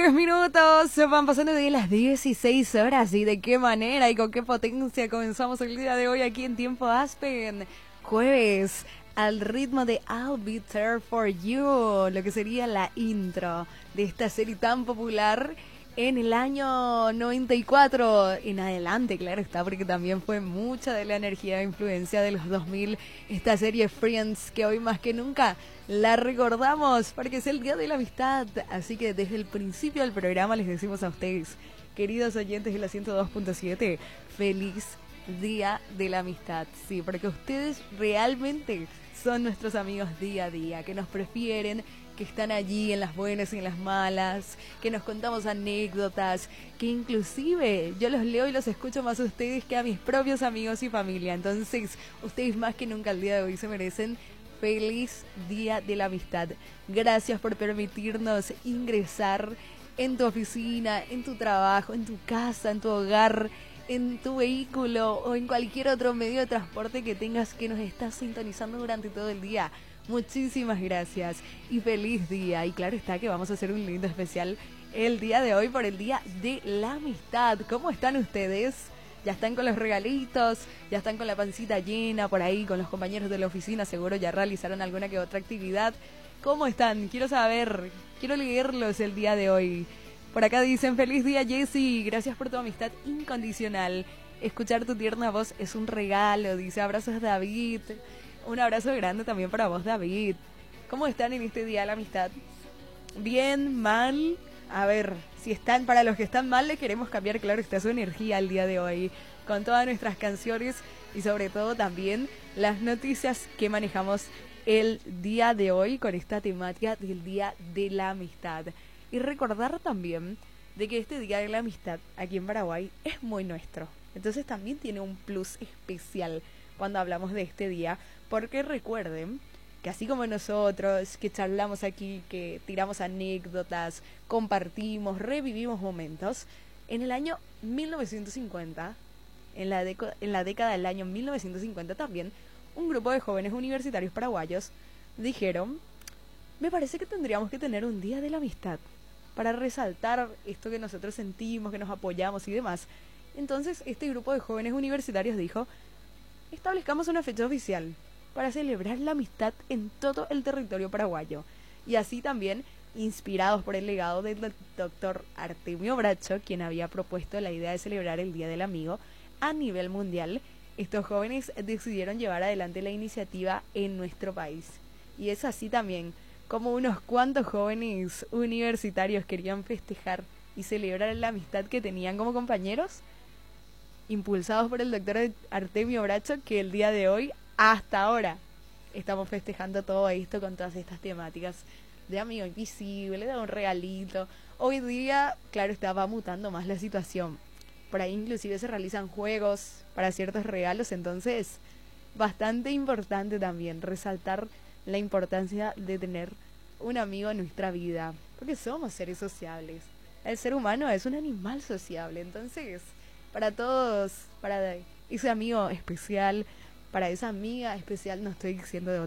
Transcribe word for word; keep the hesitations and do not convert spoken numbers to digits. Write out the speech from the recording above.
diez minutos, se van pasando de las dieciséis horas. ¿Y de qué manera y con qué potencia comenzamos el día de hoy aquí en Tiempo Aspen? Jueves, al ritmo de I'll Be There For You, lo que sería la intro de esta serie tan popular en el año noventa y cuatro en adelante, claro está, porque también fue mucha de la energía e influencia de los dos mil, esta serie Friends, que hoy más que nunca la recordamos, porque es el Día de la Amistad. Así que desde el principio del programa les decimos a ustedes, queridos oyentes de la ciento dos punto siete, feliz Día de la Amistad. Sí, porque ustedes realmente son nuestros amigos día a día, que nos prefieren, que están allí en las buenas y en las malas, que nos contamos anécdotas, que inclusive yo los leo y los escucho más a ustedes que a mis propios amigos y familia. Entonces, ustedes más que nunca el día de hoy se merecen feliz Día de la Amistad. Gracias por permitirnos ingresar en tu oficina, en tu trabajo, en tu casa, en tu hogar, en tu vehículo o en cualquier otro medio de transporte que tengas, que nos estás sintonizando durante todo el día. Muchísimas gracias y feliz día. Y claro está que vamos a hacer un lindo especial el día de hoy por el Día de la Amistad. ¿Cómo están ustedes? ¿Ya están con los regalitos? ¿Ya están con la pancita llena por ahí con los compañeros de la oficina? Seguro ya realizaron alguna que otra actividad. ¿Cómo están? Quiero saber, quiero leerlos el día de hoy. Por acá dicen, feliz día Jessy, gracias por tu amistad incondicional. Escuchar tu tierna voz es un regalo, dice, abrazos David. Un abrazo grande también para vos, David. ¿Cómo están en este Día de la Amistad? ¿Bien? ¿Mal? A ver, si están, para los que están mal, les queremos cambiar, claro, está su energía el día de hoy, con todas nuestras canciones y sobre todo también las noticias que manejamos el día de hoy con esta temática del Día de la Amistad. Y recordar también de que este Día de la Amistad aquí en Paraguay es muy nuestro. Entonces también tiene un plus especial cuando hablamos de este día, porque recuerden que así como nosotros, que charlamos aquí, que tiramos anécdotas, compartimos, revivimos momentos, en el año mil novecientos cincuenta, en la, deco- en la década del año mil novecientos cincuenta también, un grupo de jóvenes universitarios paraguayos dijeron, me parece que tendríamos que tener un Día de la Amistad para resaltar esto que nosotros sentimos, que nos apoyamos y demás. Entonces este grupo de jóvenes universitarios dijo, establezcamos una fecha oficial para celebrar la amistad en todo el territorio paraguayo. Y así también, inspirados por el legado del doctor Artemio Bracho, quien había propuesto la idea de celebrar el Día del Amigo a nivel mundial, estos jóvenes decidieron llevar adelante la iniciativa en nuestro país. Y es así también como unos cuantos jóvenes universitarios querían festejar y celebrar la amistad que tenían como compañeros, impulsados por el doctor Artemio Bracho, que el día de hoy, hasta ahora, estamos festejando todo esto con todas estas temáticas de amigo invisible, de un regalito. Hoy día, claro, estaba mutando más la situación. Por ahí inclusive se realizan juegos para ciertos regalos, entonces bastante importante también resaltar la importancia de tener un amigo en nuestra vida, porque somos seres sociables. El ser humano es un animal sociable, entonces para todos, para ese amigo especial, para esa amiga especial, no estoy diciendo de